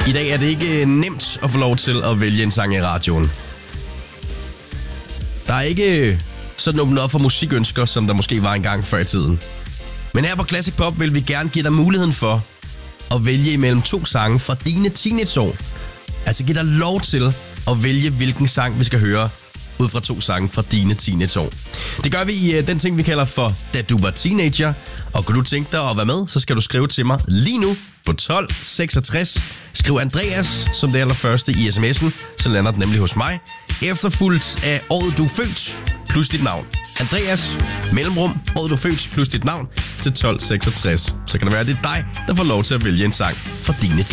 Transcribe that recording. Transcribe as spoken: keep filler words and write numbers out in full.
I dag er det ikke nemt at få lov til at vælge en sang i radioen. Der er ikke sådan åbnet op for musikønsker, som der måske var engang før i tiden. Men her på Classic Pop vil vi gerne give dig muligheden for at vælge imellem to sange fra dine teenageår. Altså give dig lov til at vælge, hvilken sang vi skal høre ud fra to sange fra dine teenageår. Det gør vi i uh, den ting, vi kalder for Da du var teenager. Og kan du tænke dig at være med, så skal du skrive til mig lige nu på tolv seksogtres. Skriv Andreas som det allerførste i sms'en, så lander den nemlig hos mig. Efterfulgt af året du er født plus dit navn. Andreas, mellemrum, året du er født plus dit navn til tolv seksogtres. Så kan det være, at det er dig, der får lov til at vælge en sang fra dine teenageår.